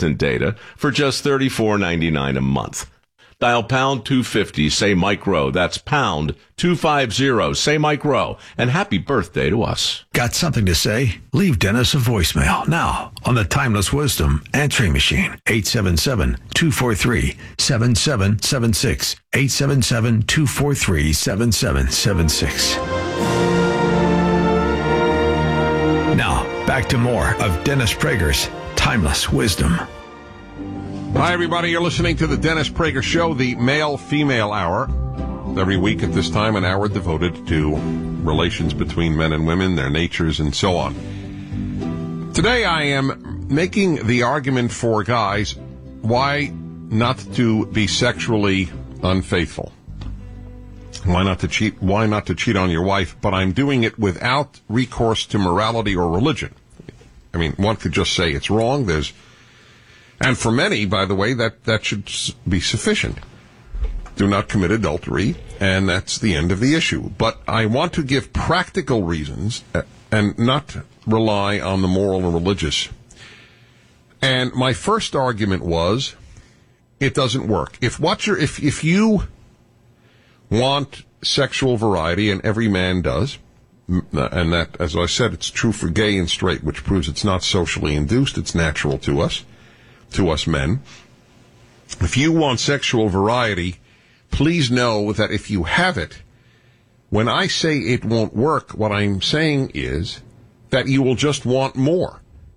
instant data for just $34.99 a month. Dial pound 250, say Mike Rowe. That's pound 250, say Mike Rowe. And happy birthday to us. Got something to say? Leave Dennis a voicemail now on the Timeless Wisdom answering machine. 877-243-7776. 877-243-7776. Now, back to more of Dennis Prager's Timeless Wisdom. Hi, everybody. You're listening to the Dennis Prager Show, the male-female hour. Every week at this time, an hour devoted to relations between men and women, their natures, and so on. Today, I am making the argument for guys why not to be sexually unfaithful. Why not to cheat? Why not to cheat on your wife? But I'm doing it without recourse to morality or religion. I mean, one could just say it's wrong. And for many, by the way, that should be sufficient. Do not commit adultery, and that's the end of the issue. But I want to give practical reasons and not rely on the moral or religious. And my first argument was, it doesn't work. If you want sexual variety, and every man does, and that, as I said, it's true for gay and straight, which proves it's not socially induced, it's natural to us men. If you want sexual variety, please know that if you have it, when I say it won't work, what I'm saying is that you will just want more.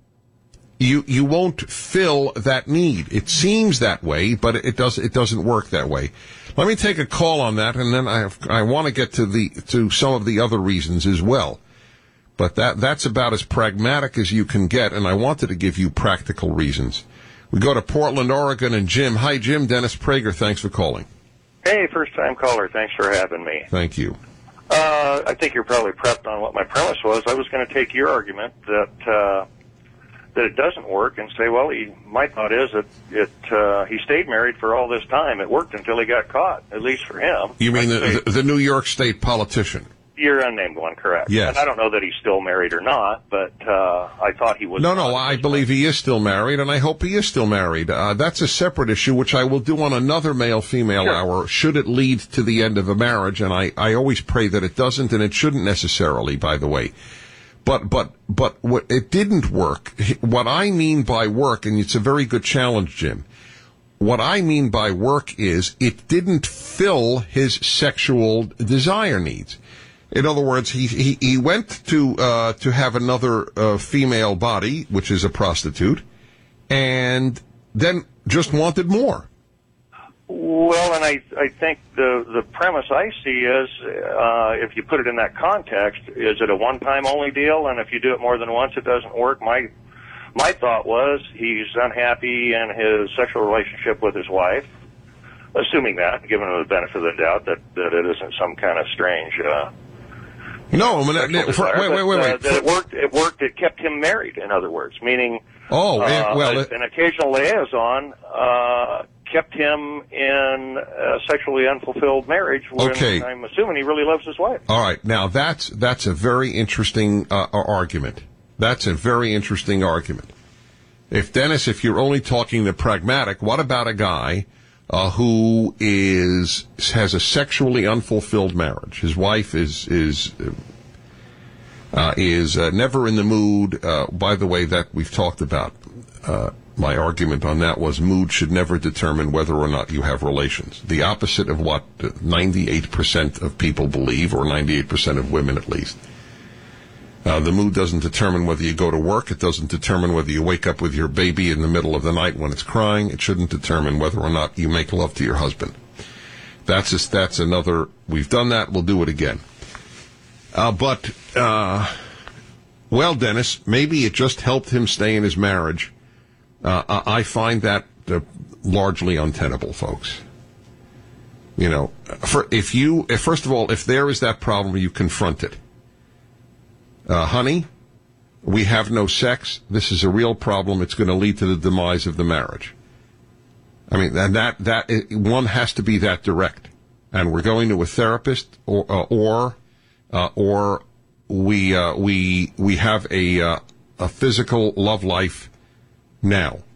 You won't fill that need. It seems that way, but it doesn't work that way. Let me take a call on that, and then I want to get to some of the other reasons as well. But that's about as pragmatic as you can get, and I wanted to give you practical reasons. We go to Portland, Oregon, and Jim. Hi, Jim. Dennis Prager, thanks for calling. Hey, first-time caller. Thanks for having me. Thank you. I think you're probably prepped on what my premise was. I was going to take your argument that it doesn't work and say, well, my thought is that he stayed married for all this time. It worked until he got caught, at least for him. You mean the New York State politician? You're unnamed one, correct. Yes. And I don't know that he's still married or not, but I thought he was. No, I believe he is still married, and I hope he is still married. That's a separate issue, which I will do on another male-female hour, should it lead to the end of a marriage, and I always pray that it doesn't, and it shouldn't necessarily, by the way. But what it didn't work. What I mean by work, and it's a very good challenge, Jim. What I mean by work is it didn't fill his sexual desire needs. In other words, he went to have another female body, which is a prostitute, and then just wanted more. Well, and I think the premise I see is, if you put it in that context, is it a one-time only deal? And if you do it more than once, it doesn't work. My thought was he's unhappy in his sexual relationship with his wife, assuming that, giving him the benefit of the doubt that it isn't some kind of strange. No, I mean, wait. That it worked. It kept him married. In other words, meaning an occasional liaison kept him in a sexually unfulfilled marriage. Okay, I'm assuming he really loves his wife. All right, now that's a very interesting argument. That's a very interesting argument. If you're only talking the pragmatic, what about a guy who has a sexually unfulfilled marriage? His wife is never in the mood. By the way, that we've talked about. My argument on that was mood should never determine whether or not you have relations. The opposite of what 98% of people believe, or 98% of women at least. The mood doesn't determine whether you go to work. It doesn't determine whether you wake up with your baby in the middle of the night when it's crying. It shouldn't determine whether or not you make love to your husband. That's another. We've done that. We'll do it again. Well, Dennis, maybe it just helped him stay in his marriage. I find that largely untenable, folks. You know, first of all, if there is that problem, you confront it. Honey, we have no sex. This is a real problem. It's going to lead to the demise of the marriage. I mean, and that one has to be that direct. And we're going to a therapist, or we have a physical love life now.